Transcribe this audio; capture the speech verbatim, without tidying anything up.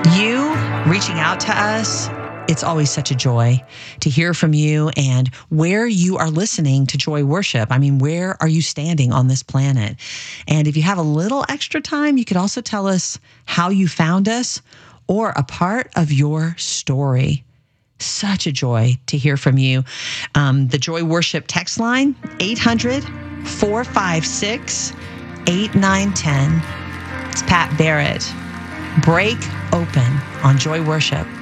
You reaching out to us, it's always such a joy to hear from you and where you are listening to Joy Worship. I mean, where are you standing on this planet? And if you have a little extra time, you could also tell us how you found us or a part of your story. Such a joy to hear from you. Um, the Joy Worship text line, eight hundred, four five six, eight nine one zero. It's Pat Barrett. Break open on Joy Worship.